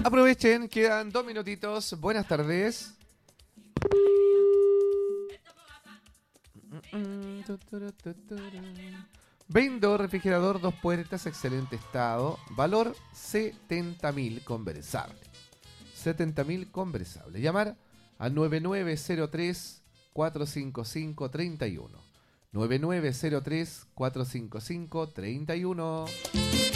Aprovechen, quedan 2 minutitos. Buenas tardes. Vendo refrigerador 2 puertas, excelente estado. Valor 70.000 conversable. 70.000 conversable. Llamar al 9903-455-31. 9903-455-31.